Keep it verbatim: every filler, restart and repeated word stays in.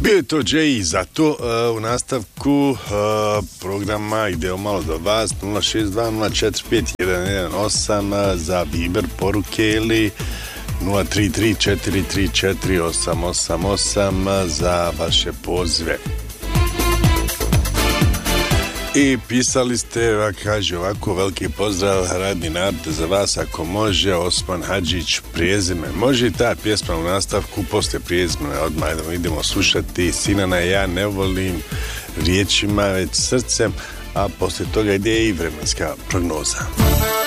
Bio je to Jay i zato uh, u nastavku uh, programa ideo malo do vas nula šest dva nula četiri pet jedan jedan osam za Viber poruke ili nula tri tri četiri tri četiri osam osam osam za vaše pozive. I pisali ste, kaže ovako, veliki pozdrav, radni narod za vas, ako može, Osman Hadžić, Prijezime. Može i ta pjesma u nastavku, posle Prijezime, odmah idemo slušati Sinana, ja ne volim riječima, već srcem, a posle toga ide i vremenska prognoza.